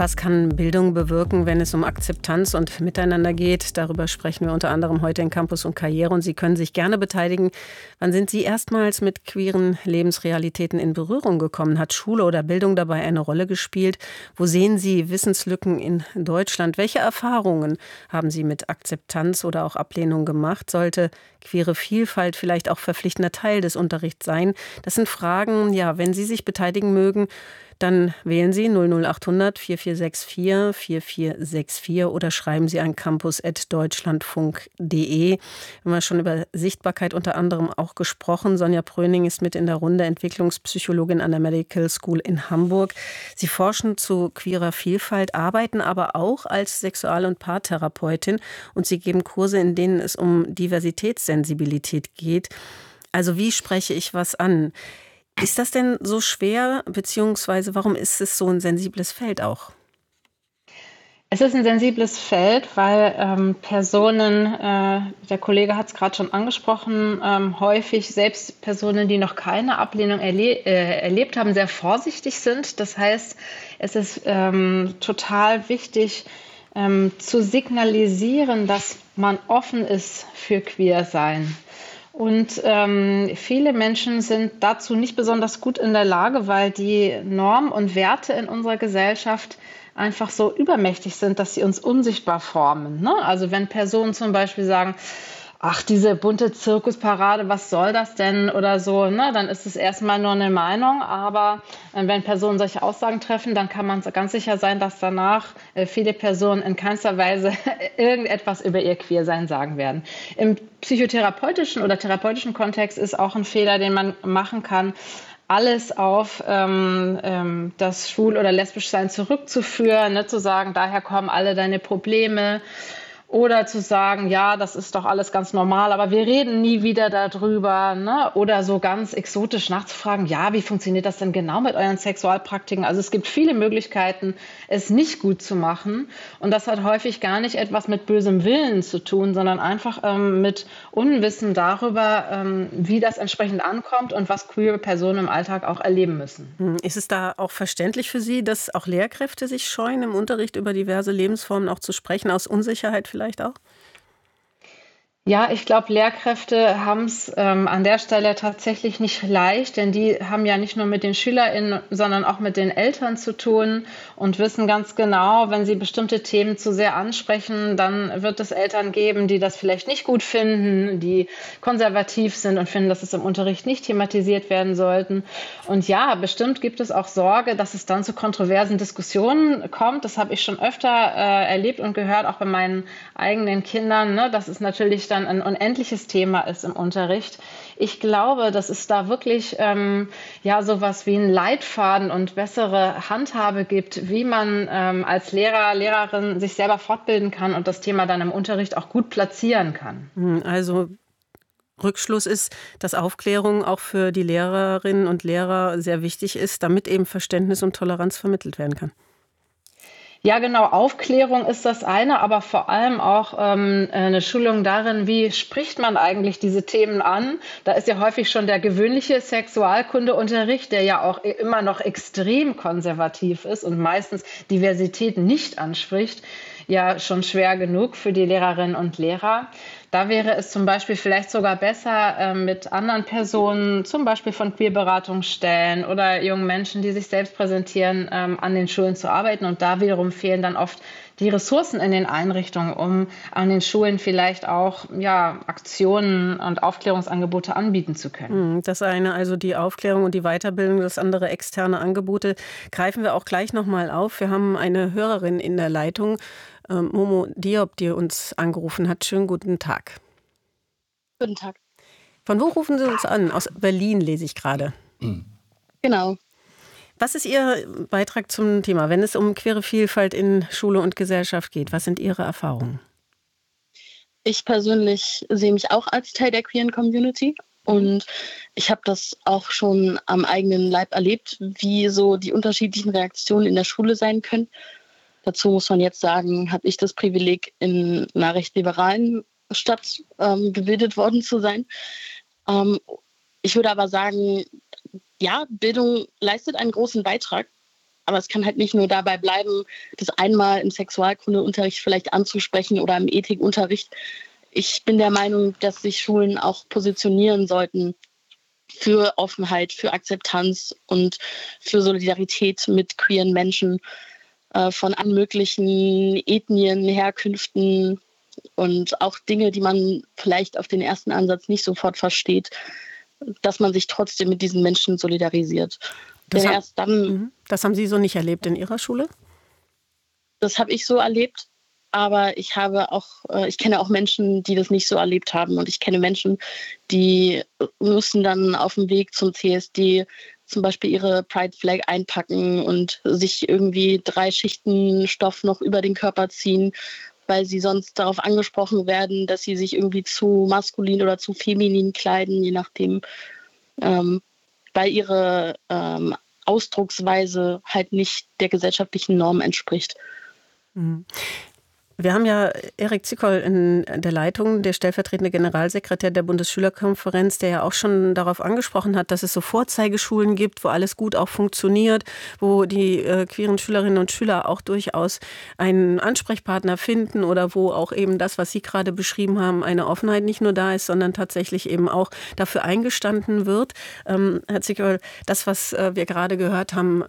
Was kann Bildung bewirken, wenn es um Akzeptanz und Miteinander geht? Darüber sprechen wir unter anderem heute in Campus und Karriere und Sie können sich gerne beteiligen. Wann sind Sie erstmals mit queeren Lebensrealitäten in Berührung gekommen? Hat Schule oder Bildung dabei eine Rolle gespielt? Wo sehen Sie Wissenslücken in Deutschland? Welche Erfahrungen haben Sie mit Akzeptanz oder auch Ablehnung gemacht? Sollte queere Vielfalt vielleicht auch verpflichtender Teil des Unterrichts sein? Das sind Fragen, ja, wenn Sie sich beteiligen mögen, dann wählen Sie 00800 4464 4464 oder schreiben Sie an campus@deutschlandfunk.de. Wir haben ja schon über Sichtbarkeit unter anderem auch gesprochen. Sonja Pröning ist mit in der Runde, Entwicklungspsychologin an der Medical School in Hamburg. Sie forschen zu queerer Vielfalt, arbeiten aber auch als Sexual- und Paartherapeutin und Sie geben Kurse, in denen es um Diversitätssensibilität geht. Also wie spreche ich was an? Ist das denn so schwer, beziehungsweise warum ist es so ein sensibles Feld auch? Es ist ein sensibles Feld, weil Personen, der Kollege hat es gerade schon angesprochen, häufig selbst Personen, die noch keine Ablehnung erlebt haben, sehr vorsichtig sind. Das heißt, es ist total wichtig zu signalisieren, dass man offen ist für Queersein. Und viele Menschen sind dazu nicht besonders gut in der Lage, weil die Normen und Werte in unserer Gesellschaft einfach so übermächtig sind, dass sie uns unsichtbar formen. Ne? Also wenn Personen zum Beispiel sagen, ach, diese bunte Zirkusparade, was soll das denn oder so, ne? Dann ist es erstmal nur eine Meinung, aber wenn Personen solche Aussagen treffen, dann kann man ganz sicher sein, dass danach viele Personen in keinster Weise irgendetwas über ihr Queersein sagen werden. Im psychotherapeutischen oder therapeutischen Kontext ist auch ein Fehler, den man machen kann, alles auf das Schwul- oder Lesbischsein zurückzuführen, ne? Zu sagen, daher kommen alle deine Probleme. Oder zu sagen, ja, das ist doch alles ganz normal, aber wir reden nie wieder darüber. Ne? Oder so ganz exotisch nachzufragen, ja, wie funktioniert das denn genau mit euren Sexualpraktiken? Also es gibt viele Möglichkeiten, es nicht gut zu machen. Und das hat häufig gar nicht etwas mit bösem Willen zu tun, sondern einfach mit Unwissen darüber, wie das entsprechend ankommt und was queere Personen im Alltag auch erleben müssen. Ist es da auch verständlich für Sie, dass auch Lehrkräfte sich scheuen, im Unterricht über diverse Lebensformen auch zu sprechen, aus Unsicherheit vielleicht auch? Ja, ich glaube, Lehrkräfte haben es an der Stelle tatsächlich nicht leicht, denn die haben ja nicht nur mit den SchülerInnen, sondern auch mit den Eltern zu tun und wissen ganz genau, wenn sie bestimmte Themen zu sehr ansprechen, dann wird es Eltern geben, die das vielleicht nicht gut finden, die konservativ sind und finden, dass es im Unterricht nicht thematisiert werden sollten. Und ja, bestimmt gibt es auch Sorge, dass es dann zu kontroversen Diskussionen kommt. Das habe ich schon öfter erlebt und gehört, auch bei meinen eigenen Kindern, ne? Das ist natürlich dann ein unendliches Thema ist im Unterricht. Ich glaube, dass es da wirklich sowas wie einen Leitfaden und bessere Handhabe gibt, wie man als Lehrer, Lehrerin sich selber fortbilden kann und das Thema dann im Unterricht auch gut platzieren kann. Also Rückschluss ist, dass Aufklärung auch für die Lehrerinnen und Lehrer sehr wichtig ist, damit eben Verständnis und Toleranz vermittelt werden kann. Ja, genau. Aufklärung ist das eine, aber vor allem auch eine Schulung darin, wie spricht man eigentlich diese Themen an. Da ist ja häufig schon der gewöhnliche Sexualkundeunterricht, der ja auch immer noch extrem konservativ ist und meistens Diversität nicht anspricht, ja schon schwer genug für die Lehrerinnen und Lehrer. Da wäre es zum Beispiel vielleicht sogar besser, mit anderen Personen, zum Beispiel von Queerberatungsstellen oder jungen Menschen, die sich selbst präsentieren, an den Schulen zu arbeiten. Und da wiederum fehlen dann oft die Ressourcen in den Einrichtungen, um an den Schulen vielleicht auch Aktionen und Aufklärungsangebote anbieten zu können. Das eine, also die Aufklärung und die Weiterbildung, das andere externe Angebote, greifen wir auch gleich nochmal auf. Wir haben eine Hörerin in der Leitung, Momo Diop, die uns angerufen hat. Schönen guten Tag. Guten Tag. Von wo rufen Sie uns an? Aus Berlin lese ich gerade. Genau. Was ist Ihr Beitrag zum Thema, wenn es um queere Vielfalt in Schule und Gesellschaft geht? Was sind Ihre Erfahrungen? Ich persönlich sehe mich auch als Teil der queeren Community und ich habe das auch schon am eigenen Leib erlebt, wie so die unterschiedlichen Reaktionen in der Schule sein können. Dazu muss man jetzt sagen, habe ich das Privileg, in einer recht liberalen Stadt gebildet worden zu sein. Ich würde aber sagen, ja, Bildung leistet einen großen Beitrag. Aber es kann halt nicht nur dabei bleiben, das einmal im Sexualkundeunterricht vielleicht anzusprechen oder im Ethikunterricht. Ich bin der Meinung, dass sich Schulen auch positionieren sollten für Offenheit, für Akzeptanz und für Solidarität mit queeren Menschen von allen möglichen Ethnien, Herkünften und auch Dinge, die man vielleicht auf den ersten Ansatz nicht sofort versteht, dass man sich trotzdem mit diesen Menschen solidarisiert. Denn erst dann. Das haben Sie so nicht erlebt in Ihrer Schule? Das habe ich so erlebt, aber ich kenne auch Menschen, die das nicht so erlebt haben. Und ich kenne Menschen, die müssen dann auf dem Weg zum CSD zum Beispiel ihre Pride Flag einpacken und sich irgendwie 3 Schichten Stoff noch über den Körper ziehen, weil sie sonst darauf angesprochen werden, dass sie sich irgendwie zu maskulin oder zu feminin kleiden, je nachdem, weil ihre Ausdrucksweise halt nicht der gesellschaftlichen Norm entspricht. Wir haben ja Erik Zicol in der Leitung, der stellvertretende Generalsekretär der Bundesschülerkonferenz, der ja auch schon darauf angesprochen hat, dass es so Vorzeigeschulen gibt, wo alles gut auch funktioniert, wo die queeren Schülerinnen und Schüler auch durchaus einen Ansprechpartner finden oder wo auch eben das, was Sie gerade beschrieben haben, eine Offenheit nicht nur da ist, sondern tatsächlich eben auch dafür eingestanden wird. Herr Zicol, das, was wir gerade gehört haben,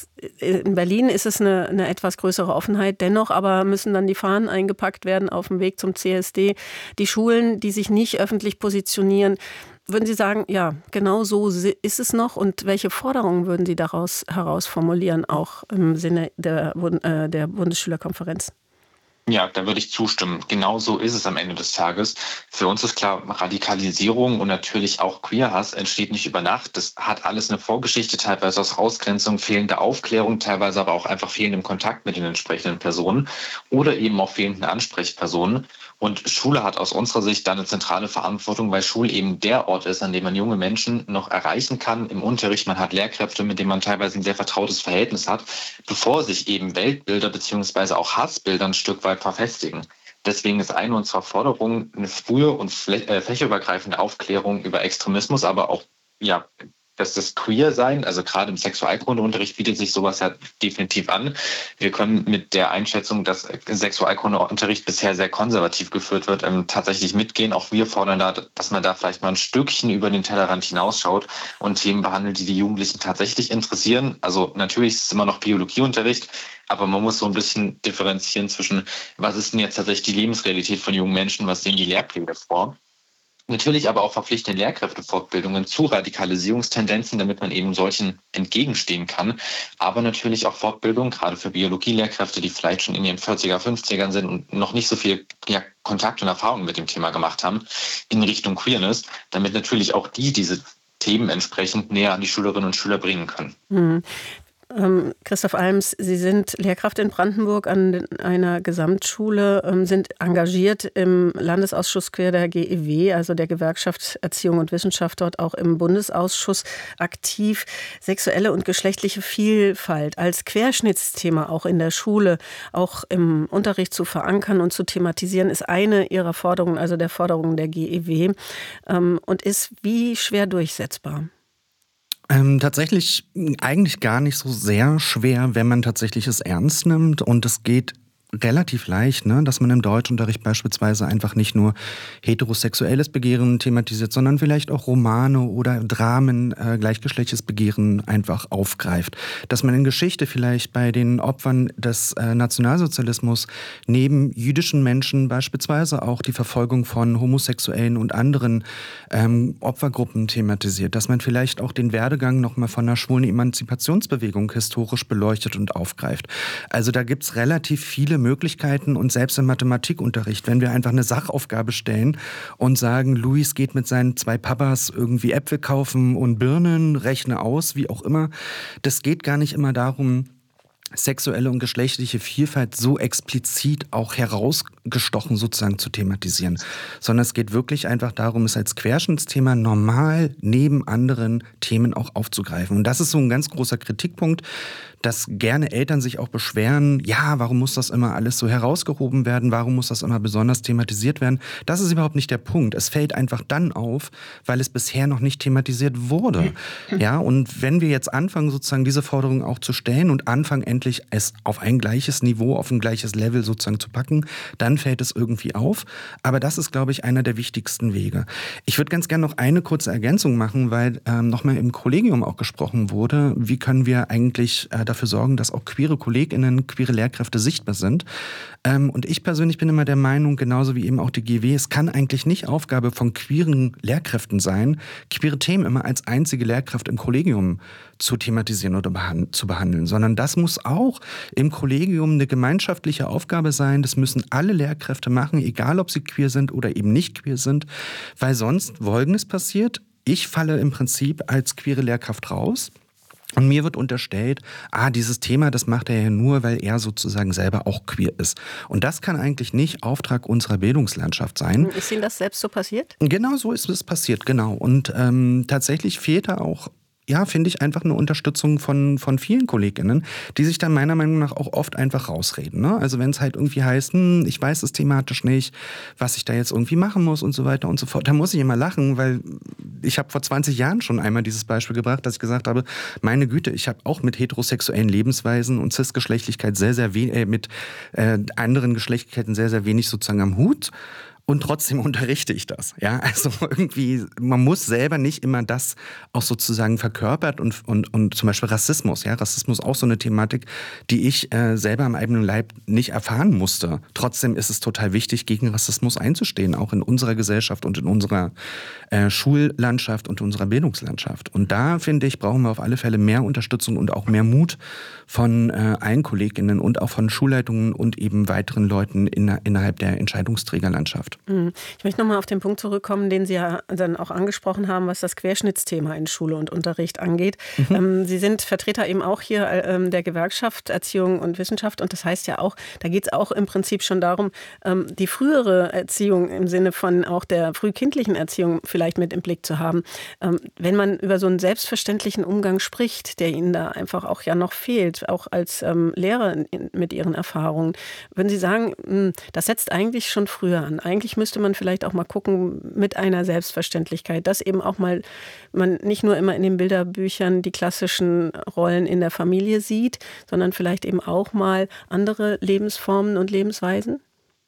in Berlin ist es eine etwas größere Offenheit, dennoch aber müssen dann die Fahnen eingepackt werden auf dem Weg zum CSD. Die Schulen, die sich nicht öffentlich positionieren, würden Sie sagen, ja, genau so ist es noch? Und welche Forderungen würden Sie daraus heraus formulieren, auch im Sinne der Bundesschülerkonferenz? Ja, da würde ich zustimmen. Genau so ist es am Ende des Tages. Für uns ist klar, Radikalisierung und natürlich auch Queerhass entsteht nicht über Nacht. Das hat alles eine Vorgeschichte, teilweise aus Ausgrenzung, fehlende Aufklärung, teilweise aber auch einfach fehlendem Kontakt mit den entsprechenden Personen oder eben auch fehlenden Ansprechpersonen. Und Schule hat aus unserer Sicht da eine zentrale Verantwortung, weil Schule eben der Ort ist, an dem man junge Menschen noch erreichen kann im Unterricht. Man hat Lehrkräfte, mit denen man teilweise ein sehr vertrautes Verhältnis hat, bevor sich eben Weltbilder beziehungsweise auch Hassbilder ein Stück weit verfestigen. Deswegen ist eine unserer Forderungen eine frühe und fächerübergreifende Aufklärung über Extremismus, aber auch dass das Queer-Sein, also gerade im Sexualkundeunterricht bietet sich sowas ja definitiv an. Wir können mit der Einschätzung, dass Sexualkundeunterricht bisher sehr konservativ geführt wird, tatsächlich mitgehen. Auch wir fordern da, dass man da vielleicht mal ein Stückchen über den Tellerrand hinausschaut und Themen behandelt, die Jugendlichen tatsächlich interessieren. Also natürlich ist es immer noch Biologieunterricht, aber man muss so ein bisschen differenzieren zwischen, was ist denn jetzt tatsächlich die Lebensrealität von jungen Menschen, was sehen die Lehrpläne vor? Natürlich aber auch verpflichtende Lehrkräftefortbildungen zu Radikalisierungstendenzen, damit man eben solchen entgegenstehen kann. Aber natürlich auch Fortbildung, gerade für Biologielehrkräfte, die vielleicht schon in ihren 40er, 50ern sind und noch nicht so viel Kontakt und Erfahrung mit dem Thema gemacht haben, in Richtung Queerness, damit natürlich auch diese Themen entsprechend näher an die Schülerinnen und Schüler bringen können. Christoph Alms, Sie sind Lehrkraft in Brandenburg an einer Gesamtschule, sind engagiert im Landesausschuss Queer der GEW, also der Gewerkschaft Erziehung und Wissenschaft, dort auch im Bundesausschuss aktiv. Sexuelle und geschlechtliche Vielfalt als Querschnittsthema auch in der Schule, auch im Unterricht zu verankern und zu thematisieren, ist eine Ihrer Forderungen, also der Forderungen der GEW, und ist wie schwer durchsetzbar? Tatsächlich eigentlich gar nicht so sehr schwer, wenn man tatsächlich es ernst nimmt, und es geht relativ leicht, ne, dass man im Deutschunterricht beispielsweise einfach nicht nur heterosexuelles Begehren thematisiert, sondern vielleicht auch Romane oder Dramen, gleichgeschlechtliches Begehren einfach aufgreift. Dass man in Geschichte vielleicht bei den Opfern des Nationalsozialismus neben jüdischen Menschen beispielsweise auch die Verfolgung von Homosexuellen und anderen Opfergruppen thematisiert. Dass man vielleicht auch den Werdegang nochmal von der schwulen Emanzipationsbewegung historisch beleuchtet und aufgreift. Also da gibt's relativ viele Möglichkeiten, und selbst im Mathematikunterricht, wenn wir einfach eine Sachaufgabe stellen und sagen, Luis geht mit seinen 2 Papas irgendwie Äpfel kaufen und Birnen, rechne aus, wie auch immer. Das geht gar nicht immer darum, sexuelle und geschlechtliche Vielfalt so explizit auch herausgestochen sozusagen zu thematisieren, sondern es geht wirklich einfach darum, es als Querschnittsthema normal neben anderen Themen auch aufzugreifen. Und das ist so ein ganz großer Kritikpunkt, dass gerne Eltern sich auch beschweren, ja, warum muss das immer alles so herausgehoben werden, warum muss das immer besonders thematisiert werden. Das ist überhaupt nicht der Punkt. Es fällt einfach dann auf, weil es bisher noch nicht thematisiert wurde. Ja, und wenn wir jetzt anfangen, sozusagen diese Forderung auch zu stellen und anfangen, endlich es auf ein gleiches Niveau, auf ein gleiches Level sozusagen zu packen, dann fällt es irgendwie auf. Aber das ist, glaube ich, einer der wichtigsten Wege. Ich würde ganz gerne noch eine kurze Ergänzung machen, weil nochmal im Kollegium auch gesprochen wurde, wie können wir eigentlich dafür sorgen, dass auch queere KollegInnen, queere Lehrkräfte sichtbar sind. Und ich persönlich bin immer der Meinung, genauso wie eben auch die GW, es kann eigentlich nicht Aufgabe von queeren Lehrkräften sein, queere Themen immer als einzige Lehrkraft im Kollegium zu thematisieren oder zu behandeln, sondern das muss auch im Kollegium eine gemeinschaftliche Aufgabe sein. Das müssen alle Lehrkräfte machen, egal ob sie queer sind oder eben nicht queer sind, weil sonst Folgendes passiert. Ich falle im Prinzip als queere Lehrkraft raus. Und mir wird unterstellt, dieses Thema, das macht er ja nur, weil er sozusagen selber auch queer ist. Und das kann eigentlich nicht Auftrag unserer Bildungslandschaft sein. Ist Ihnen das selbst so passiert? Genau so ist es passiert, genau. Und tatsächlich fehlt da auch, finde ich, einfach eine Unterstützung von vielen KollegInnen, die sich dann meiner Meinung nach auch oft einfach rausreden. Ne? Also wenn es halt irgendwie heißt, ich weiß es thematisch nicht, was ich da jetzt irgendwie machen muss und so weiter und so fort, da muss ich immer lachen, weil ich habe vor 20 Jahren schon einmal dieses Beispiel gebracht, dass ich gesagt habe, meine Güte, ich habe auch mit heterosexuellen Lebensweisen und Cisgeschlechtlichkeit mit anderen Geschlechtlichkeiten sehr, sehr wenig sozusagen am Hut. Und trotzdem unterrichte ich das. Ja, also irgendwie, man muss selber nicht immer das auch sozusagen verkörpert und zum Beispiel Rassismus. Ja, Rassismus auch so eine Thematik, die ich selber am eigenen Leib nicht erfahren musste. Trotzdem ist es total wichtig, gegen Rassismus einzustehen, auch in unserer Gesellschaft und in unserer Schullandschaft und unserer Bildungslandschaft. Und da, finde ich, brauchen wir auf alle Fälle mehr Unterstützung und auch mehr Mut von allen KollegInnen und auch von Schulleitungen und eben weiteren Leuten innerhalb der Entscheidungsträgerlandschaft. Ich möchte nochmal auf den Punkt zurückkommen, den Sie ja dann auch angesprochen haben, was das Querschnittsthema in Schule und Unterricht angeht. Sie sind Vertreter eben auch hier der Gewerkschaft Erziehung und Wissenschaft und das heißt ja auch, da geht es auch im Prinzip schon darum, die frühere Erziehung im Sinne von auch der frühkindlichen Erziehung vielleicht mit im Blick zu haben. Wenn man über so einen selbstverständlichen Umgang spricht, der Ihnen da einfach auch ja noch fehlt, auch als Lehrer mit Ihren Erfahrungen, würden Sie sagen, das setzt eigentlich schon früher an. Eigentlich müsste man vielleicht auch mal gucken mit einer Selbstverständlichkeit, dass eben auch mal man nicht nur immer in den Bilderbüchern die klassischen Rollen in der Familie sieht, sondern vielleicht eben auch mal andere Lebensformen und Lebensweisen?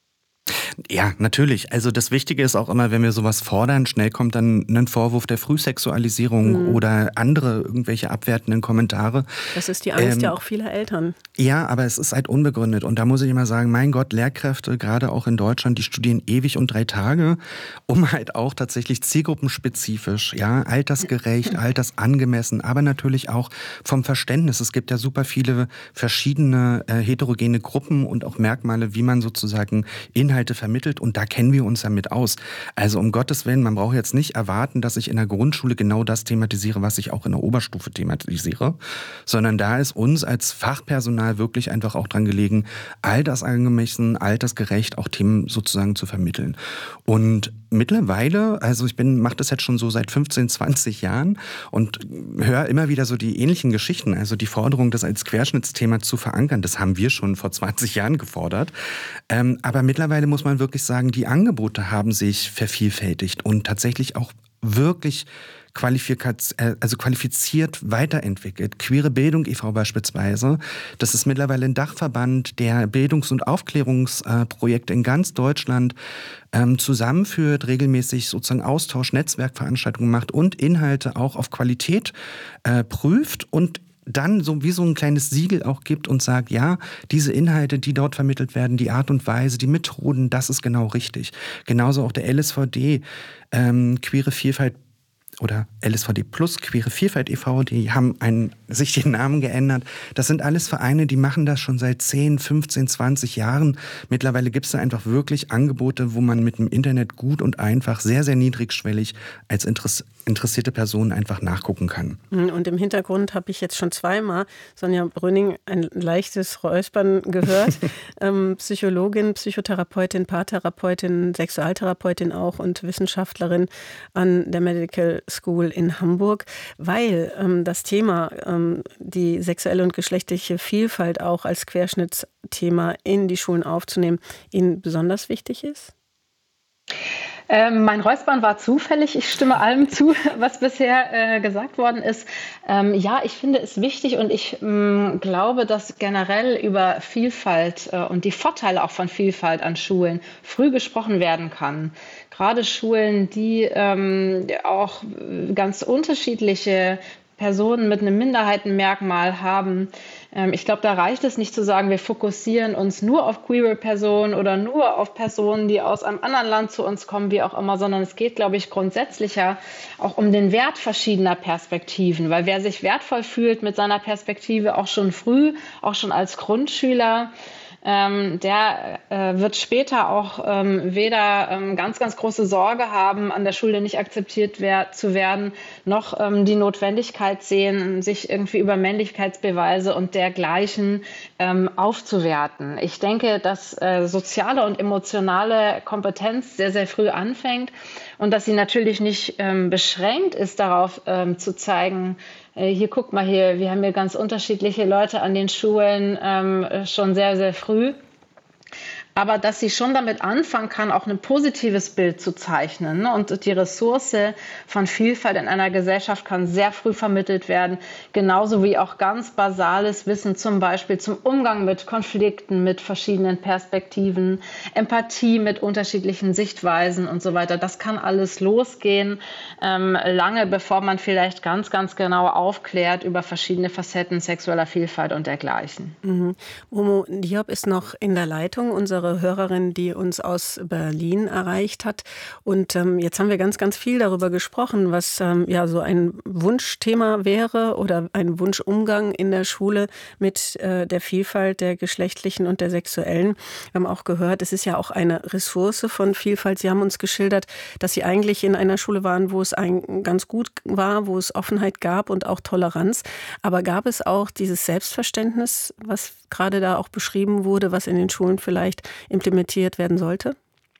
Ja, natürlich. Also das Wichtige ist auch immer, wenn wir sowas fordern, schnell kommt dann ein Vorwurf der Frühsexualisierung oder andere irgendwelche abwertenden Kommentare. Das ist die Angst ja auch vieler Eltern. Ja, aber es ist halt unbegründet. Und da muss ich immer sagen, mein Gott, Lehrkräfte, gerade auch in Deutschland, die studieren ewig und 3 Tage, um halt auch tatsächlich zielgruppenspezifisch, ja, altersgerecht, altersangemessen, aber natürlich auch vom Verständnis. Es gibt ja super viele verschiedene heterogene Gruppen und auch Merkmale, wie man sozusagen Inhalte vermittelt und da kennen wir uns damit aus. Also um Gottes Willen, man braucht jetzt nicht erwarten, dass ich in der Grundschule genau das thematisiere, was ich auch in der Oberstufe thematisiere, sondern da ist uns als Fachpersonal wirklich einfach auch dran gelegen, altersangemessen, altersgerecht auch Themen sozusagen zu vermitteln. Und mittlerweile, also mache das jetzt schon so seit 15, 20 Jahren und höre immer wieder so die ähnlichen Geschichten, also die Forderung, das als Querschnittsthema zu verankern, das haben wir schon vor 20 Jahren gefordert. Aber mittlerweile muss man wirklich sagen, die Angebote haben sich vervielfältigt und tatsächlich auch wirklich qualifiziert weiterentwickelt. Queere Bildung e.V. beispielsweise, das ist mittlerweile ein Dachverband, der Bildungs- und Aufklärungsprojekte in ganz Deutschland zusammenführt, regelmäßig sozusagen Austausch, Netzwerkveranstaltungen macht und Inhalte auch auf Qualität prüft und dann so wie so ein kleines Siegel auch gibt und sagt, ja, diese Inhalte, die dort vermittelt werden, die Art und Weise, die Methoden, das ist genau richtig. Genauso auch der LSVD, Queere Vielfalt oder LSVD Plus, Queere Vielfalt e.V., die haben sich den Namen geändert. Das sind alles Vereine, die machen das schon seit 10, 15, 20 Jahren. Mittlerweile gibt es da einfach wirklich Angebote, wo man mit dem Internet gut und einfach, sehr, sehr niedrigschwellig als interessierte Person einfach nachgucken kann. Und im Hintergrund habe ich jetzt schon zweimal Sonja Bröning ein leichtes Räuspern gehört. Psychologin, Psychotherapeutin, Paartherapeutin, Sexualtherapeutin auch und Wissenschaftlerin an der Medical School in Hamburg, weil das Thema die sexuelle und geschlechtliche Vielfalt auch als Querschnittsthema in die Schulen aufzunehmen, Ihnen besonders wichtig ist? Mein Räuspern war zufällig. Ich stimme allem zu, was bisher gesagt worden ist. Ja, ich finde es wichtig und ich glaube, dass generell über Vielfalt und die Vorteile auch von Vielfalt an Schulen früh gesprochen werden kann. Gerade Schulen, die auch ganz unterschiedliche Personen mit einem Minderheitenmerkmal haben. Ich glaube, da reicht es nicht zu sagen, wir fokussieren uns nur auf queere Personen oder nur auf Personen, die aus einem anderen Land zu uns kommen, wie auch immer, sondern es geht, glaube ich, grundsätzlicher auch um den Wert verschiedener Perspektiven, weil wer sich wertvoll fühlt mit seiner Perspektive auch schon früh, auch schon als Grundschüler, der wird später auch weder ganz, ganz große Sorge haben, an der Schule nicht akzeptiert zu werden, noch die Notwendigkeit sehen, sich irgendwie über Männlichkeitsbeweise und dergleichen aufzuwerten. Ich denke, dass soziale und emotionale Kompetenz sehr, sehr früh anfängt und dass sie natürlich nicht beschränkt ist darauf zu zeigen, hier, guck mal hier, wir haben hier ganz unterschiedliche Leute an den Schulen schon sehr, sehr früh. Aber dass sie schon damit anfangen kann, auch ein positives Bild zu zeichnen. Ne? Und die Ressource von Vielfalt in einer Gesellschaft kann sehr früh vermittelt werden. Genauso wie auch ganz basales Wissen zum Beispiel zum Umgang mit Konflikten, mit verschiedenen Perspektiven, Empathie mit unterschiedlichen Sichtweisen und so weiter. Das kann alles losgehen, lange bevor man vielleicht ganz, ganz genau aufklärt über verschiedene Facetten sexueller Vielfalt und dergleichen. Momo Diop ist noch in der Leitung, unsere Hörerin, die uns aus Berlin erreicht hat. Und jetzt haben wir ganz, ganz viel darüber gesprochen, was so ein Wunschthema wäre oder ein Wunschumgang in der Schule mit der Vielfalt der geschlechtlichen und der sexuellen. Wir haben auch gehört, es ist ja auch eine Ressource von Vielfalt. Sie haben uns geschildert, dass Sie eigentlich in einer Schule waren, wo es ganz gut war, wo es Offenheit gab und auch Toleranz. Aber gab es auch dieses Selbstverständnis, was gerade da auch beschrieben wurde, was in den Schulen vielleicht implementiert werden sollte?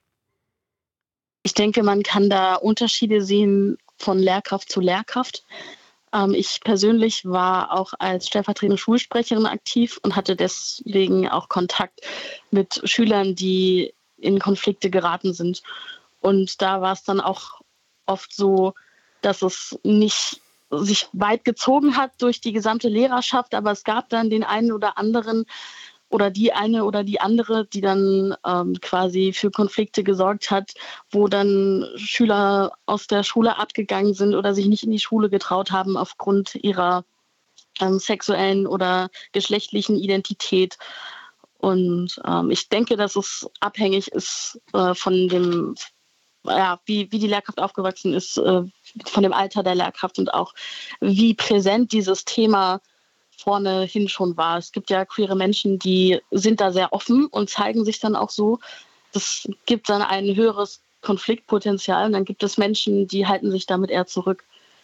Ich denke, man kann da Unterschiede sehen von Lehrkraft zu Lehrkraft. Ich persönlich war auch als stellvertretende Schulsprecherin aktiv und hatte deswegen auch Kontakt mit Schülern, die in Konflikte geraten sind. Und da war es dann auch oft so, dass es nicht sich weit gezogen hat durch die gesamte Lehrerschaft, aber es gab dann den einen oder anderen oder die eine oder die andere, die dann quasi für Konflikte gesorgt hat, wo dann Schüler aus der Schule abgegangen sind oder sich nicht in die Schule getraut haben aufgrund ihrer sexuellen oder geschlechtlichen Identität. Und ich denke, dass es abhängig ist von dem, wie die Lehrkraft aufgewachsen ist, von dem Alter der Lehrkraft und auch wie präsent dieses Thema vorne hin schon war. Es gibt ja queere Menschen, die sind da sehr offen und zeigen sich dann auch so. Das gibt dann ein höheres Konfliktpotenzial und dann gibt es Menschen, die halten sich damit eher zurück.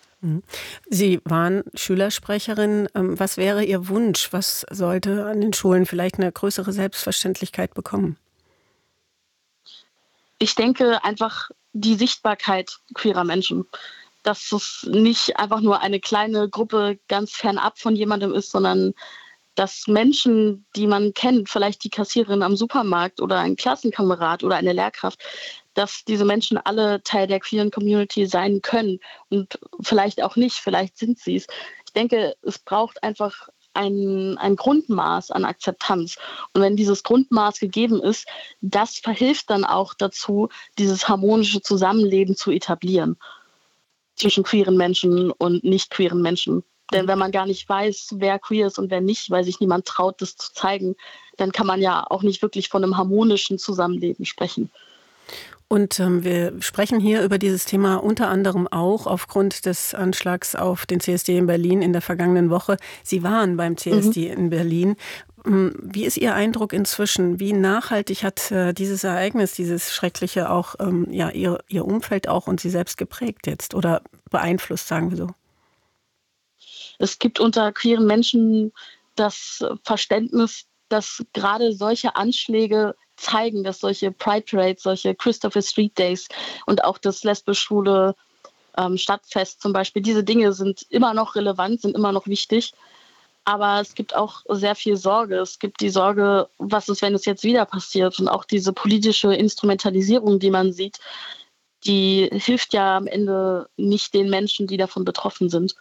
Sie waren Schülersprecherin. Was wäre Ihr Wunsch? Was sollte an den Schulen vielleicht eine größere Selbstverständlichkeit bekommen? Ich denke einfach die Sichtbarkeit queerer Menschen. Dass es nicht einfach nur eine kleine Gruppe ganz fernab von jemandem ist, sondern dass Menschen, die man kennt, vielleicht die Kassiererin am Supermarkt oder ein Klassenkamerad oder eine Lehrkraft, dass diese Menschen alle Teil der queeren Community sein können und vielleicht auch nicht, vielleicht sind sie es. Ich denke, es braucht einfach ein Grundmaß an Akzeptanz. Und wenn dieses Grundmaß gegeben ist, das verhilft dann auch dazu, dieses harmonische Zusammenleben zu etablieren zwischen queeren Menschen und nicht queeren Menschen. Denn wenn man gar nicht weiß, wer queer ist und wer nicht, weil sich niemand traut, das zu zeigen, dann kann man ja auch nicht wirklich von einem harmonischen Zusammenleben sprechen. Und wir sprechen hier über dieses Thema unter anderem auch aufgrund des Anschlags auf den CSD in Berlin in der vergangenen Woche. Sie waren beim CSD in Berlin. Wie ist Ihr Eindruck inzwischen? Wie nachhaltig hat dieses Ereignis, dieses Schreckliche auch Ihr Umfeld auch und Sie selbst geprägt jetzt oder beeinflusst, sagen wir so? Es gibt unter queeren Menschen das Verständnis, dass gerade solche Anschläge zeigen, dass solche Pride Parades, solche Christopher Street Days und auch das lesbisch-schwule Stadtfest zum Beispiel. Diese Dinge sind immer noch relevant, sind immer noch wichtig. Aber es gibt auch sehr viel Sorge. Es gibt die Sorge, was ist, wenn es jetzt wieder passiert? Und auch diese politische Instrumentalisierung, die man sieht, die hilft ja am Ende nicht den Menschen, die davon betroffen sind.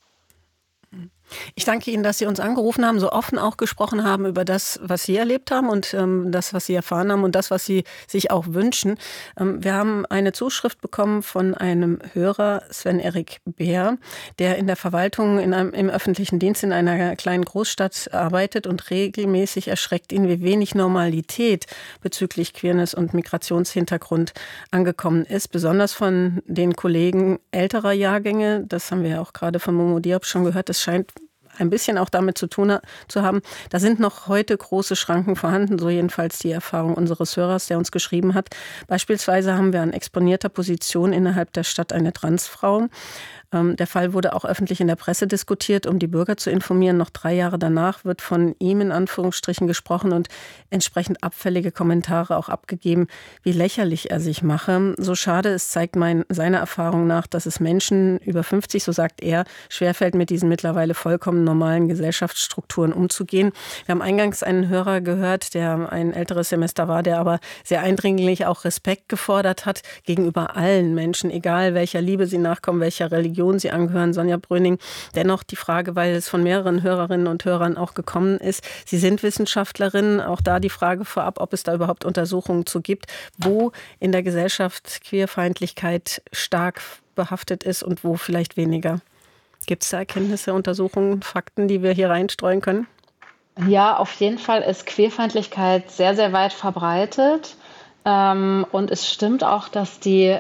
Ich danke Ihnen, dass Sie uns angerufen haben, so offen auch gesprochen haben über das, was Sie erlebt haben und das, was Sie erfahren haben und das, was Sie sich auch wünschen. Wir haben eine Zuschrift bekommen von einem Hörer, Sven-Erik Bär, der in der Verwaltung im öffentlichen Dienst in einer kleinen Großstadt arbeitet und regelmäßig erschreckt ihn, wie wenig Normalität bezüglich Queerness und Migrationshintergrund angekommen ist. Besonders von den Kollegen älterer Jahrgänge, das haben wir ja auch gerade von Momo Diop schon gehört, das scheint ein bisschen auch damit zu tun zu haben. Da sind noch heute große Schranken vorhanden, so jedenfalls die Erfahrung unseres Hörers, der uns geschrieben hat. Beispielsweise haben wir an exponierter Position innerhalb der Stadt eine Transfrau. Der Fall wurde auch öffentlich in der Presse diskutiert, um die Bürger zu informieren. Noch 3 Jahre danach wird von ihm in Anführungsstrichen gesprochen und entsprechend abfällige Kommentare auch abgegeben, wie lächerlich er sich mache. So schade es zeigt seiner Erfahrung nach, dass es Menschen über 50, so sagt er, schwerfällt, mit diesen mittlerweile vollkommen normalen Gesellschaftsstrukturen umzugehen. Wir haben eingangs einen Hörer gehört, der ein älteres Semester war, der aber sehr eindringlich auch Respekt gefordert hat gegenüber allen Menschen, egal welcher Liebe sie nachkommen, welcher Religion sie angehören, Sonja Bröning. Dennoch die Frage, weil es von mehreren Hörerinnen und Hörern auch gekommen ist. Sie sind Wissenschaftlerin, auch da die Frage vorab, ob es da überhaupt Untersuchungen zu gibt, wo in der Gesellschaft Queerfeindlichkeit stark behaftet ist und wo vielleicht weniger. Gibt es da Erkenntnisse, Untersuchungen, Fakten, die wir hier reinstreuen können? Ja, auf jeden Fall ist Queerfeindlichkeit sehr, sehr weit verbreitet. Und es stimmt auch, dass die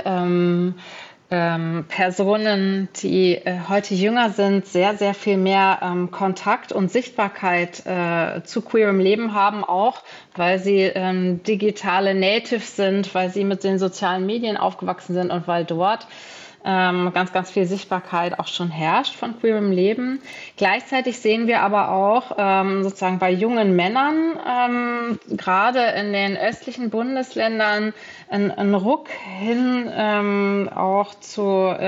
Personen, die heute jünger sind, sehr, sehr viel mehr Kontakt und Sichtbarkeit zu queerem Leben haben, auch weil sie digitale Natives sind, weil sie mit den sozialen Medien aufgewachsen sind und weil dort ganz, ganz viel Sichtbarkeit auch schon herrscht von queerem Leben. Gleichzeitig sehen wir aber auch sozusagen bei jungen Männern, gerade in den östlichen Bundesländern, einen Ruck hin auch zu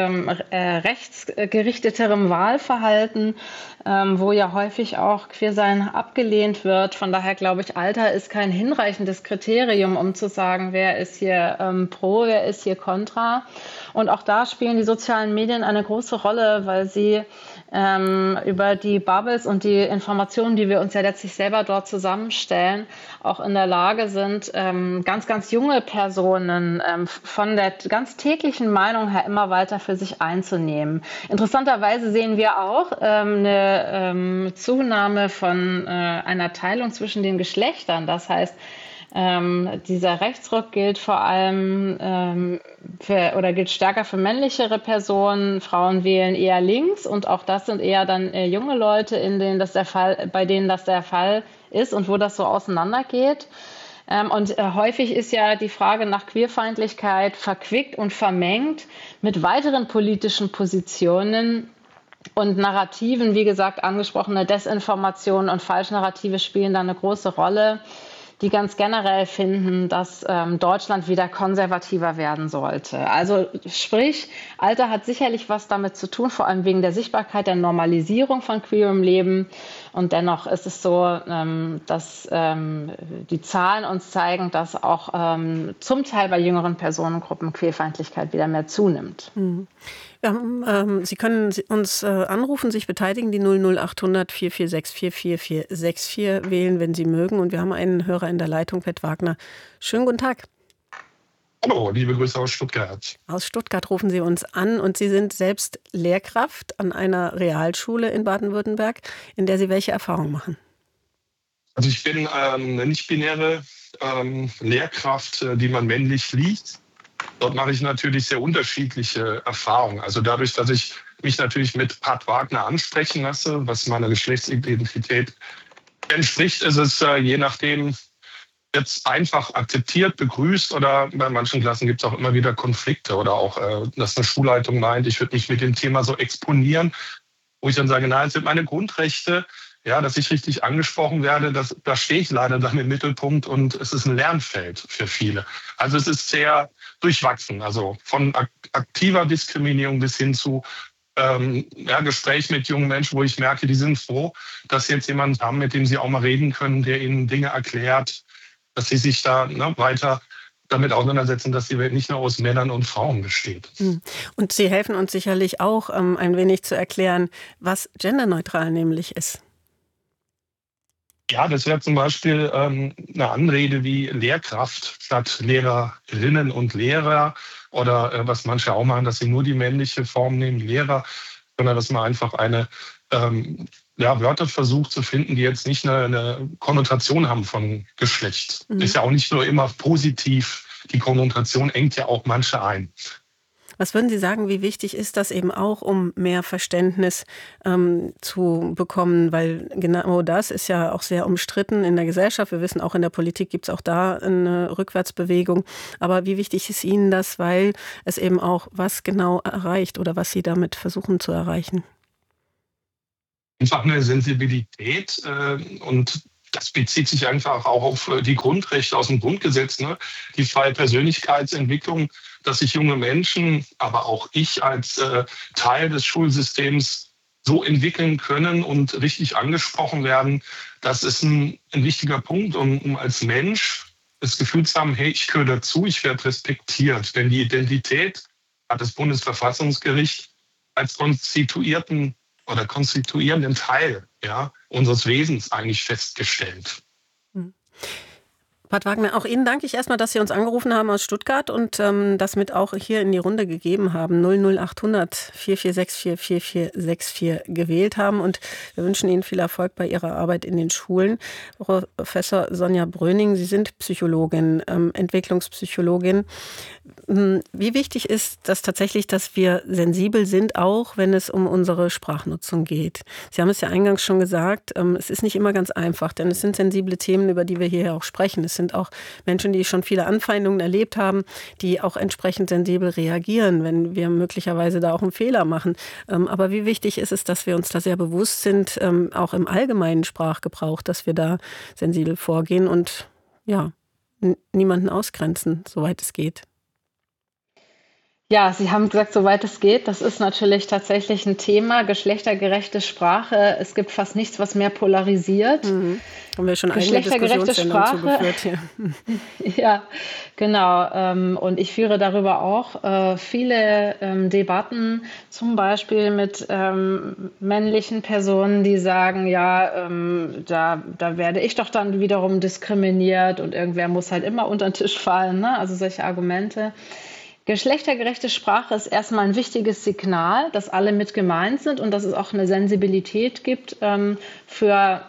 rechtsgerichteterem Wahlverhalten, wo ja häufig auch Queersein abgelehnt wird. Von daher glaube ich, Alter ist kein hinreichendes Kriterium, um zu sagen, wer ist hier pro, wer ist hier kontra. Und auch da spielen die sozialen Medien eine große Rolle, weil sie über die Bubbles und die Informationen, die wir uns ja letztlich selber dort zusammenstellen, auch in der Lage sind, ganz, ganz junge Personen von der ganz täglichen Meinung her immer weiter für sich einzunehmen. Interessanterweise sehen wir auch eine Zunahme von einer Teilung zwischen den Geschlechtern. Das heißt, dieser Rechtsruck gilt vor allem gilt stärker für männlichere Personen. Frauen wählen eher links und auch das sind eher dann junge Leute, bei denen das der Fall ist und wo das so auseinandergeht. Und häufig ist ja die Frage nach Queerfeindlichkeit verquickt und vermengt mit weiteren politischen Positionen und Narrativen. Wie gesagt, angesprochene Desinformation und Falschnarrative spielen da eine große Rolle, die ganz generell finden, dass Deutschland wieder konservativer werden sollte. Also sprich, Alter hat sicherlich was damit zu tun, vor allem wegen der Sichtbarkeit, der Normalisierung von queerem Leben. Und dennoch ist es so, dass die Zahlen uns zeigen, dass auch zum Teil bei jüngeren Personengruppen Queerfeindlichkeit wieder mehr zunimmt. Mhm. Sie können uns anrufen, sich beteiligen, die 00800 446 44464 wählen, wenn Sie mögen. Und wir haben einen Hörer in der Leitung, Pet Wagner. Schönen guten Tag. Hallo, liebe Grüße aus Stuttgart. Aus Stuttgart rufen Sie uns an und Sie sind selbst Lehrkraft an einer Realschule in Baden-Württemberg, in der Sie welche Erfahrungen machen? Also ich bin eine nicht-binäre Lehrkraft, die man männlich liest. Dort mache ich natürlich sehr unterschiedliche Erfahrungen. Also dadurch, dass ich mich natürlich mit Pat Wagner ansprechen lasse, was meiner Geschlechtsidentität entspricht, ist es je nachdem jetzt einfach akzeptiert, begrüßt oder bei manchen Klassen gibt es auch immer wieder Konflikte oder auch, dass eine Schulleitung meint, ich würde mich mit dem Thema so exponieren, wo ich dann sage, nein, es sind meine Grundrechte, ja, dass ich richtig angesprochen werde, da stehe ich leider dann im Mittelpunkt und es ist ein Lernfeld für viele. Also es ist sehr durchwachsen, also von aktiver Diskriminierung bis hin zu Gespräch mit jungen Menschen, wo ich merke, die sind froh, dass sie jetzt jemanden haben, mit dem sie auch mal reden können, der ihnen Dinge erklärt, dass sie sich da weiter damit auseinandersetzen, dass die Welt nicht nur aus Männern und Frauen besteht. Und Sie helfen uns sicherlich auch, ein wenig zu erklären, was genderneutral nämlich ist. Ja, das wäre zum Beispiel eine Anrede wie Lehrkraft statt Lehrerinnen und Lehrer oder was manche auch machen, dass sie nur die männliche Form nehmen, Lehrer, sondern dass man einfach Wörter versucht zu finden, die jetzt nicht eine Konnotation haben von Geschlecht. Ist ja auch nicht nur immer positiv, die Konnotation engt ja auch manche ein. Was würden Sie sagen, wie wichtig ist das eben auch, um mehr Verständnis zu bekommen? Weil genau das ist ja auch sehr umstritten in der Gesellschaft. Wir wissen, auch in der Politik gibt es auch da eine Rückwärtsbewegung. Aber wie wichtig ist Ihnen das, weil es eben auch was genau erreicht oder was Sie damit versuchen zu erreichen? Einfach eine Sensibilität und das bezieht sich einfach auch auf die Grundrechte aus dem Grundgesetz, ne? Die freie Persönlichkeitsentwicklung, dass sich junge Menschen, aber auch ich als Teil des Schulsystems so entwickeln können und richtig angesprochen werden. Das ist ein wichtiger Punkt, um als Mensch das Gefühl zu haben, hey, ich gehöre dazu, ich werde respektiert. Denn die Identität hat das Bundesverfassungsgericht als konstituierenden Teil unseres Wesens eigentlich festgestellt. Bad Wagner, auch Ihnen danke ich erstmal, dass Sie uns angerufen haben aus Stuttgart und das mit auch hier in die Runde gegeben haben. 00800 4464 4464 gewählt haben und wir wünschen Ihnen viel Erfolg bei Ihrer Arbeit in den Schulen. Professor Sonja Bröning, Sie sind Psychologin, Entwicklungspsychologin. Wie wichtig ist das tatsächlich, dass wir sensibel sind, auch wenn es um unsere Sprachnutzung geht? Sie haben es ja eingangs schon gesagt, es ist nicht immer ganz einfach, denn es sind sensible Themen, über die wir hier auch sprechen. Es sind auch Menschen, die schon viele Anfeindungen erlebt haben, die auch entsprechend sensibel reagieren, wenn wir möglicherweise da auch einen Fehler machen. Aber wie wichtig ist es, dass wir uns da sehr bewusst sind, auch im allgemeinen Sprachgebrauch, dass wir da sensibel vorgehen und niemanden ausgrenzen, soweit es geht? Ja, Sie haben gesagt, soweit es geht. Das ist natürlich tatsächlich ein Thema, geschlechtergerechte Sprache. Es gibt fast nichts, was mehr polarisiert. Haben wir schon eigene Geschlechtergerechte Diskussionssendungen Sprache. zugeführt hier. Ja, genau. Und ich führe darüber auch viele Debatten, zum Beispiel mit männlichen Personen, die sagen, da werde ich doch dann wiederum diskriminiert und irgendwer muss halt immer unter den Tisch fallen, ne? Also solche Argumente. Geschlechtergerechte Sprache ist erstmal ein wichtiges Signal, dass alle mit gemeint sind und dass es auch eine Sensibilität gibt für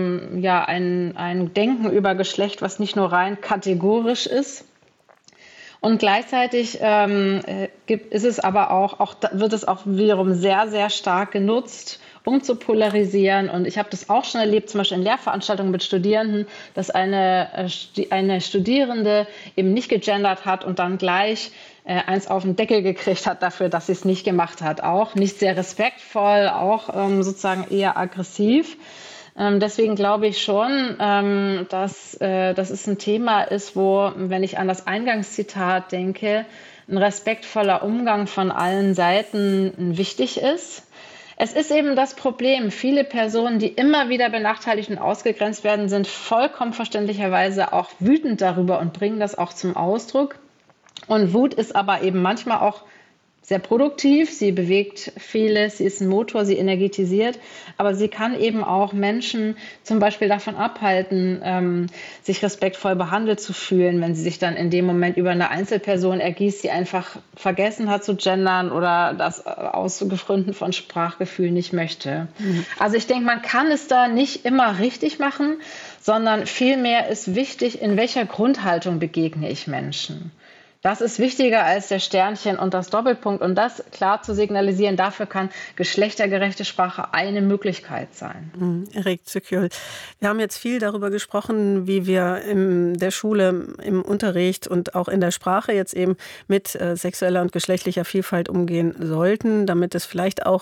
ein Denken über Geschlecht, was nicht nur rein kategorisch ist. Und gleichzeitig ist es aber wird es auch wiederum sehr, sehr stark genutzt, um zu polarisieren. Und ich habe das auch schon erlebt, zum Beispiel in Lehrveranstaltungen mit Studierenden, dass eine Studierende eben nicht gegendert hat und dann gleich eins auf den Deckel gekriegt hat dafür, dass sie es nicht gemacht hat. Auch nicht sehr respektvoll, auch sozusagen eher aggressiv. Deswegen glaube ich schon, dass es ein Thema ist, wo, wenn ich an das Eingangszitat denke, ein respektvoller Umgang von allen Seiten wichtig ist. Es ist eben das Problem, viele Personen, die immer wieder benachteiligt und ausgegrenzt werden, sind vollkommen verständlicherweise auch wütend darüber und bringen das auch zum Ausdruck. Und Wut ist aber eben manchmal auch sehr produktiv, sie bewegt vieles, sie ist ein Motor, sie energetisiert, aber sie kann eben auch Menschen zum Beispiel davon abhalten, sich respektvoll behandelt zu fühlen, wenn sie sich dann in dem Moment über eine Einzelperson ergießt, die einfach vergessen hat zu gendern oder das aus Gründen von Sprachgefühl nicht möchte. Also ich denke, man kann es da nicht immer richtig machen, sondern vielmehr ist wichtig, in welcher Grundhaltung begegne ich Menschen. Das ist wichtiger als der Sternchen und das Doppelpunkt. Und das klar zu signalisieren, dafür kann geschlechtergerechte Sprache eine Möglichkeit sein. Erik Zückjöl, wir haben jetzt viel darüber gesprochen, wie wir in der Schule, im Unterricht und auch in der Sprache jetzt eben mit sexueller und geschlechtlicher Vielfalt umgehen sollten, damit es vielleicht auch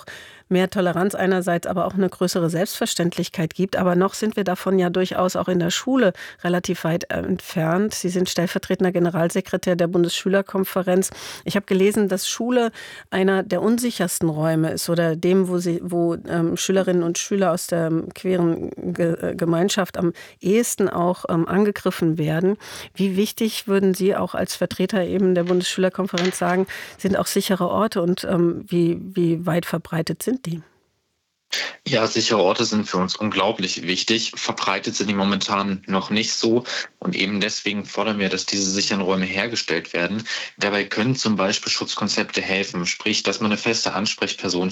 mehr Toleranz einerseits, aber auch eine größere Selbstverständlichkeit gibt. Aber noch sind wir davon ja durchaus auch in der Schule relativ weit entfernt. Sie sind stellvertretender Generalsekretär der Bundesschülerkonferenz. Ich habe gelesen, dass Schule einer der unsichersten Räume ist oder dem, wo Schülerinnen und Schüler aus der queeren Gemeinschaft am ehesten auch angegriffen werden. Wie wichtig würden Sie auch als Vertreter eben der Bundesschülerkonferenz sagen, sind auch sichere Orte und wie weit verbreitet sind die? Ja, sichere Orte sind für uns unglaublich wichtig. Verbreitet sind die momentan noch nicht so. Und eben deswegen fordern wir, dass diese sicheren Räume hergestellt werden. Dabei können zum Beispiel Schutzkonzepte helfen. Sprich, dass man eine feste Ansprechperson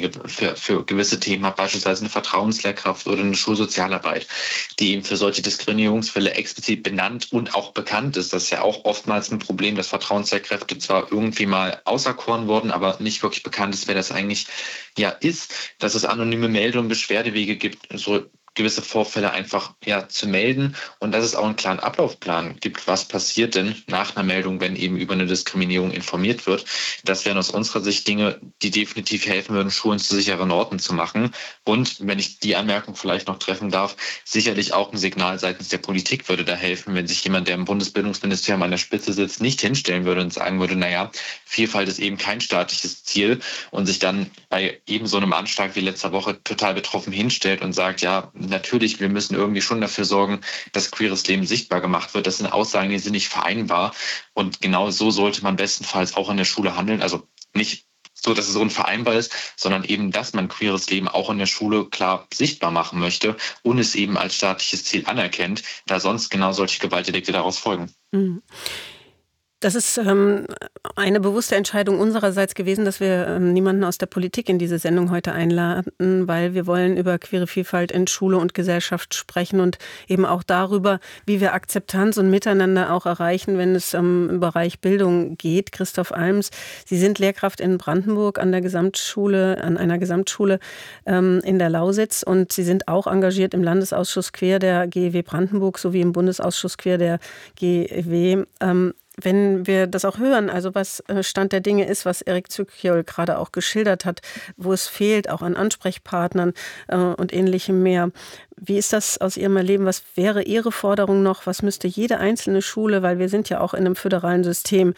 für gewisse Themen hat, beispielsweise eine Vertrauenslehrkraft oder eine Schulsozialarbeit, die eben für solche Diskriminierungsfälle explizit benannt und auch bekannt ist. Das ist ja auch oftmals ein Problem, dass Vertrauenslehrkräfte zwar irgendwie mal auserkoren wurden, aber nicht wirklich bekannt ist, wer das eigentlich ist, dass es anonyme Melde- und Beschwerdewege gibt, so gewisse Vorfälle einfach zu melden und dass es auch einen klaren Ablaufplan gibt, was passiert denn nach einer Meldung, wenn eben über eine Diskriminierung informiert wird. Das wären aus unserer Sicht Dinge, die definitiv helfen würden, Schulen zu sicheren Orten zu machen. Und wenn ich die Anmerkung vielleicht noch treffen darf, sicherlich auch ein Signal seitens der Politik würde da helfen, wenn sich jemand, der im Bundesbildungsministerium an der Spitze sitzt, nicht hinstellen würde und sagen würde, Vielfalt ist eben kein staatliches Ziel und sich dann bei eben so einem Anschlag wie letzter Woche total betroffen hinstellt und sagt, natürlich, wir müssen irgendwie schon dafür sorgen, dass queeres Leben sichtbar gemacht wird. Das sind Aussagen, die sind nicht vereinbar. Und genau so sollte man bestenfalls auch in der Schule handeln. Also nicht so, dass es unvereinbar ist, sondern eben, dass man queeres Leben auch in der Schule klar sichtbar machen möchte und es eben als staatliches Ziel anerkennt, da sonst genau solche Gewaltdelikte daraus folgen. Mhm. Das ist eine bewusste Entscheidung unsererseits gewesen, dass wir niemanden aus der Politik in diese Sendung heute einladen, weil wir wollen über queere Vielfalt in Schule und Gesellschaft sprechen und eben auch darüber, wie wir Akzeptanz und Miteinander auch erreichen, wenn es im Bereich Bildung geht. Christoph Alms, Sie sind Lehrkraft in Brandenburg an einer Gesamtschule in der Lausitz und Sie sind auch engagiert im Landesausschuss Queer der GEW Brandenburg sowie im Bundesausschuss Queer der GEW. Wenn wir das auch hören, also was Stand der Dinge ist, was Erik Zückjohl gerade auch geschildert hat, wo es fehlt, auch an Ansprechpartnern und Ähnlichem mehr. Wie ist das aus Ihrem Erleben? Was wäre Ihre Forderung noch? Was müsste jede einzelne Schule, weil wir sind ja auch in einem föderalen System,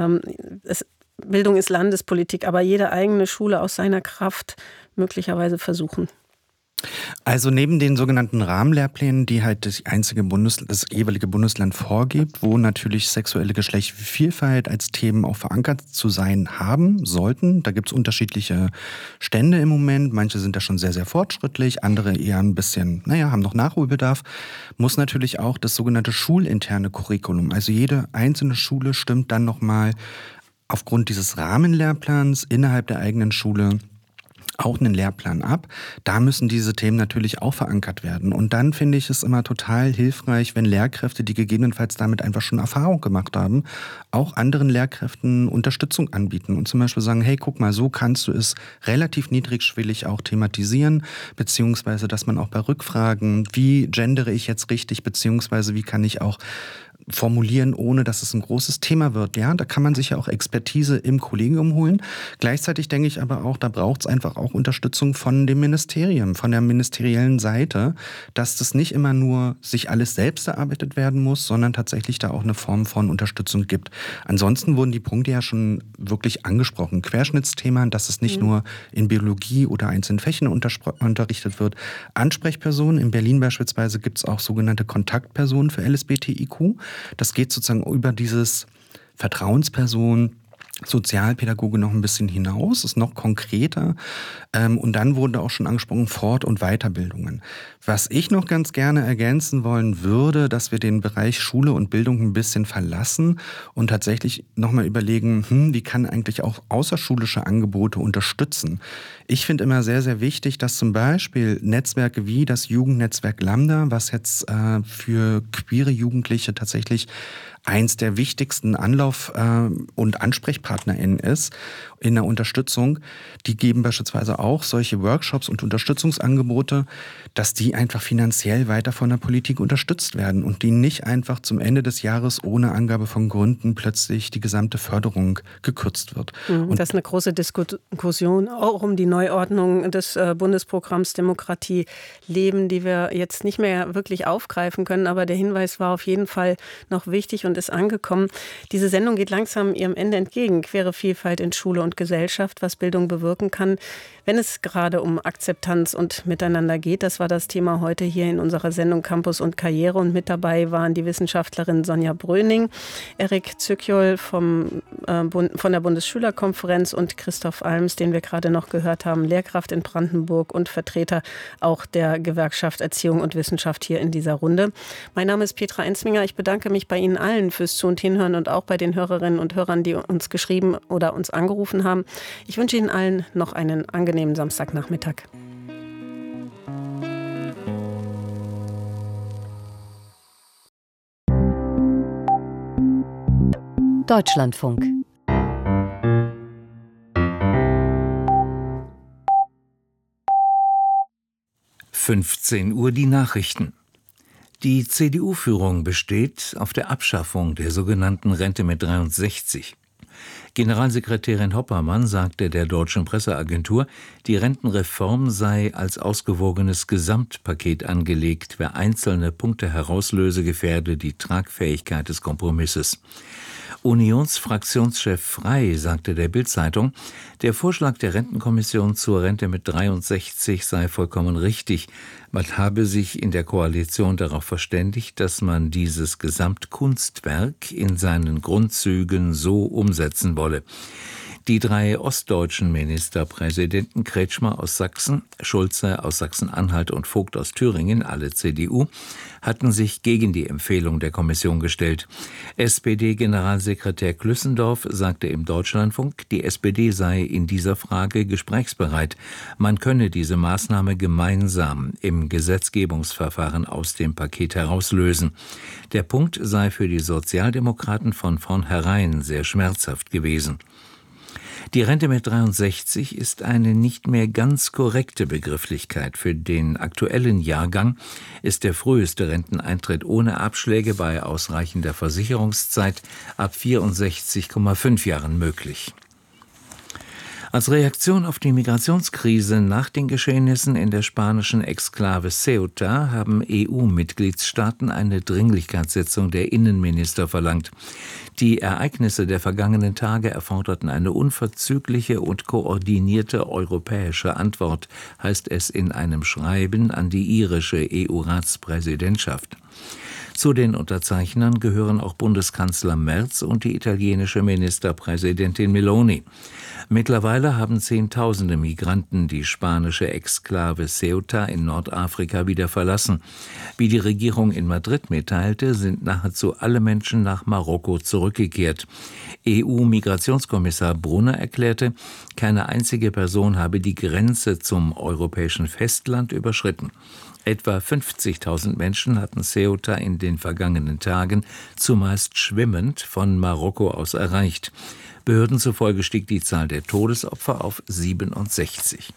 Bildung ist Landespolitik, aber jede eigene Schule aus seiner Kraft möglicherweise versuchen? Also neben den sogenannten Rahmenlehrplänen, die halt das jeweilige Bundesland vorgibt, wo natürlich sexuelle geschlechtliche Vielfalt als Themen auch verankert zu sein haben sollten. Da gibt es unterschiedliche Stände im Moment. Manche sind da schon sehr, sehr fortschrittlich, andere eher ein bisschen, haben noch Nachholbedarf. Muss natürlich auch das sogenannte schulinterne Curriculum, also jede einzelne Schule stimmt dann nochmal aufgrund dieses Rahmenlehrplans innerhalb der eigenen Schule auch einen Lehrplan ab. Da müssen diese Themen natürlich auch verankert werden. Und dann finde ich es immer total hilfreich, wenn Lehrkräfte, die gegebenenfalls damit einfach schon Erfahrung gemacht haben, auch anderen Lehrkräften Unterstützung anbieten und zum Beispiel sagen, hey, guck mal, so kannst du es relativ niedrigschwellig auch thematisieren, beziehungsweise, dass man auch bei Rückfragen, wie gendere ich jetzt richtig, beziehungsweise wie kann ich auch formulieren, ohne dass es ein großes Thema wird. Ja, da kann man sich ja auch Expertise im Kollegium holen. Gleichzeitig denke ich aber auch, da braucht es einfach auch Unterstützung von dem Ministerium, von der ministeriellen Seite, dass das nicht immer nur sich alles selbst erarbeitet werden muss, sondern tatsächlich da auch eine Form von Unterstützung gibt. Ansonsten wurden die Punkte ja schon wirklich angesprochen. Querschnittsthema, dass es nicht nur in Biologie oder einzelnen Fächern unterrichtet wird. Ansprechpersonen, in Berlin beispielsweise gibt es auch sogenannte Kontaktpersonen für LSBTIQ. Das geht sozusagen über dieses Vertrauensperson, Sozialpädagoge noch ein bisschen hinaus, ist noch konkreter. Und dann wurde auch schon angesprochen Fort- und Weiterbildungen. Was ich noch ganz gerne ergänzen wollen würde, dass wir den Bereich Schule und Bildung ein bisschen verlassen und tatsächlich nochmal überlegen, wie kann eigentlich auch außerschulische Angebote unterstützen. Ich finde immer sehr, sehr wichtig, dass zum Beispiel Netzwerke wie das Jugendnetzwerk Lambda, was jetzt für queere Jugendliche tatsächlich eins der wichtigsten Anlauf- und AnsprechpartnerInnen ist in der Unterstützung. Die geben beispielsweise auch solche Workshops und Unterstützungsangebote, dass die einfach finanziell weiter von der Politik unterstützt werden und die nicht einfach zum Ende des Jahres ohne Angabe von Gründen plötzlich die gesamte Förderung gekürzt wird. Und das ist eine große Diskussion auch um die Neuordnung des Bundesprogramms Demokratie leben, die wir jetzt nicht mehr wirklich aufgreifen können. Aber der Hinweis war auf jeden Fall noch wichtig und ist angekommen. Diese Sendung geht langsam ihrem Ende entgegen. Queere Vielfalt in Schule und Gesellschaft, was Bildung bewirken kann, wenn es gerade um Akzeptanz und Miteinander geht. Das war das Thema heute hier in unserer Sendung Campus und Karriere. Und mit dabei waren die Wissenschaftlerin Sonja Bröning, Erik Zückjol von der Bundesschülerkonferenz und Christoph Alms, den wir gerade noch gehört haben, Lehrkraft in Brandenburg und Vertreter auch der Gewerkschaft Erziehung und Wissenschaft hier in dieser Runde. Mein Name ist Petra Enzminger. Ich bedanke mich bei Ihnen allen fürs Zu- und Hinhören und auch bei den Hörerinnen und Hörern, die uns geschrieben oder uns angerufen haben. Ich wünsche Ihnen allen noch einen angenehmen Samstagnachmittag. Deutschlandfunk. (15 Uhr) die Nachrichten. Die CDU-Führung besteht auf der Abschaffung der sogenannten Rente mit 63. Generalsekretärin Hoppermann sagte der Deutschen Presseagentur, die Rentenreform sei als ausgewogenes Gesamtpaket angelegt. Wer einzelne Punkte herauslöse, gefährde die Tragfähigkeit des Kompromisses. Unionsfraktionschef Frey sagte der Bild-Zeitung, der Vorschlag der Rentenkommission zur Rente mit 63 sei vollkommen richtig. Man habe sich in der Koalition darauf verständigt, dass man dieses Gesamtkunstwerk in seinen Grundzügen so umsetzen wolle. Die 3 ostdeutschen Ministerpräsidenten Kretschmer aus Sachsen, Schulze aus Sachsen-Anhalt und Vogt aus Thüringen, alle CDU, hatten sich gegen die Empfehlung der Kommission gestellt. SPD-Generalsekretär Klüssendorf sagte im Deutschlandfunk, die SPD sei in dieser Frage gesprächsbereit. Man könne diese Maßnahme gemeinsam im Gesetzgebungsverfahren aus dem Paket herauslösen. Der Punkt sei für die Sozialdemokraten von vornherein sehr schmerzhaft gewesen. Die Rente mit 63 ist eine nicht mehr ganz korrekte Begrifflichkeit. Für den aktuellen Jahrgang ist der früheste Renteneintritt ohne Abschläge bei ausreichender Versicherungszeit ab 64,5 Jahren möglich. Als Reaktion auf die Migrationskrise nach den Geschehnissen in der spanischen Exklave Ceuta haben EU-Mitgliedstaaten eine Dringlichkeitssitzung der Innenminister verlangt. Die Ereignisse der vergangenen Tage erforderten eine unverzügliche und koordinierte europäische Antwort, heißt es in einem Schreiben an die irische EU-Ratspräsidentschaft. Zu den Unterzeichnern gehören auch Bundeskanzler Merz und die italienische Ministerpräsidentin Meloni. Mittlerweile haben Zehntausende Migranten die spanische Exklave Ceuta in Nordafrika wieder verlassen. Wie die Regierung in Madrid mitteilte, sind nahezu alle Menschen nach Marokko zurückgekehrt. EU-Migrationskommissar Brunner erklärte, keine einzige Person habe die Grenze zum europäischen Festland überschritten. Etwa 50.000 Menschen hatten Ceuta in den vergangenen Tagen zumeist schwimmend von Marokko aus erreicht. Behörden zufolge stieg die Zahl der Todesopfer auf 67.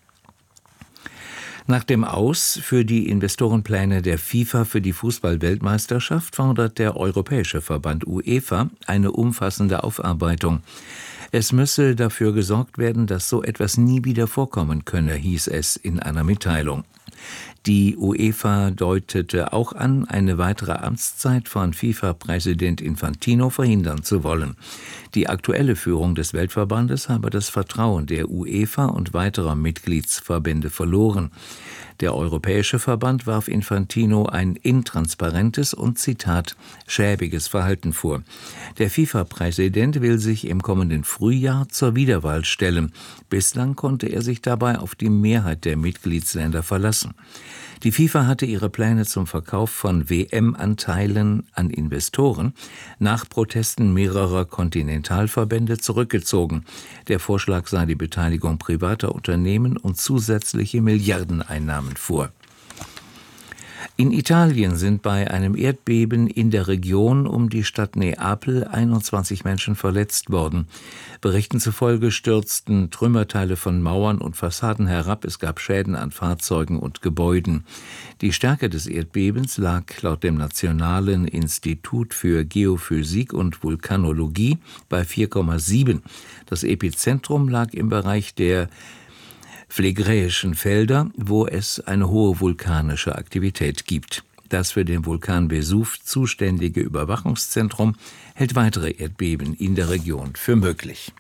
Nach dem Aus für die Investorenpläne der FIFA für die Fußball-Weltmeisterschaft fordert der Europäische Verband UEFA eine umfassende Aufarbeitung. Es müsse dafür gesorgt werden, dass so etwas nie wieder vorkommen könne, hieß es in einer Mitteilung. Die UEFA deutete auch an, eine weitere Amtszeit von FIFA-Präsident Infantino verhindern zu wollen. Die aktuelle Führung des Weltverbandes habe das Vertrauen der UEFA und weiterer Mitgliedsverbände verloren. Der Europäische Verband warf Infantino ein intransparentes und, Zitat, schäbiges Verhalten vor. Der FIFA-Präsident will sich im kommenden Frühjahr zur Wiederwahl stellen. Bislang konnte er sich dabei auf die Mehrheit der Mitgliedsländer verlassen. Die FIFA hatte ihre Pläne zum Verkauf von WM-Anteilen an Investoren nach Protesten mehrerer Kontinentalverbände zurückgezogen. Der Vorschlag sah die Beteiligung privater Unternehmen und zusätzliche Milliardeneinnahmen vor. In Italien sind bei einem Erdbeben in der Region um die Stadt Neapel 21 Menschen verletzt worden. Berichten zufolge stürzten Trümmerteile von Mauern und Fassaden herab. Es gab Schäden an Fahrzeugen und Gebäuden. Die Stärke des Erdbebens lag laut dem Nationalen Institut für Geophysik und Vulkanologie bei 4,7. Das Epizentrum lag im Bereich der Phlegräischen Felder, wo es eine hohe vulkanische Aktivität gibt. Das für den Vulkan Vesuv zuständige Überwachungszentrum hält weitere Erdbeben in der Region für möglich.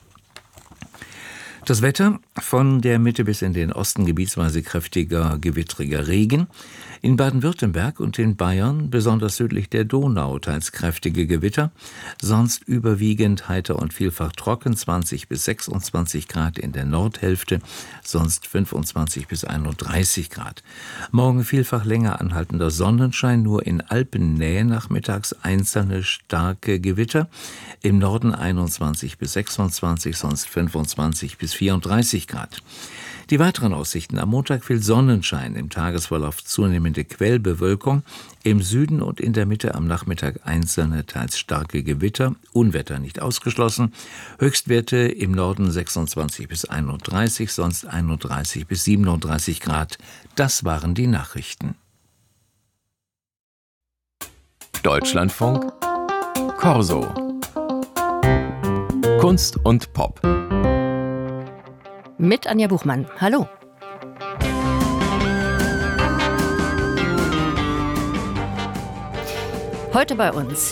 Das Wetter: von der Mitte bis in den Osten gebietsweise kräftiger, gewittriger Regen. In Baden-Württemberg und in Bayern, besonders südlich der Donau, teils kräftige Gewitter. Sonst überwiegend heiter und vielfach trocken, 20 bis 26 Grad in der Nordhälfte, sonst 25 bis 31 Grad. Morgen vielfach länger anhaltender Sonnenschein, nur in Alpennähe nachmittags einzelne starke Gewitter. Im Norden 21 bis 26, sonst 25 bis 34 Grad. Die weiteren Aussichten: am Montag viel Sonnenschein, im Tagesverlauf zunehmende Quellbewölkung, im Süden und in der Mitte am Nachmittag einzelne, teils starke Gewitter, Unwetter nicht ausgeschlossen, Höchstwerte im Norden 26 bis 31, sonst 31 bis 37 Grad. Das waren die Nachrichten. Deutschlandfunk Corso. Kunst und Pop. Mit Anja Buchmann. Hallo. Heute bei uns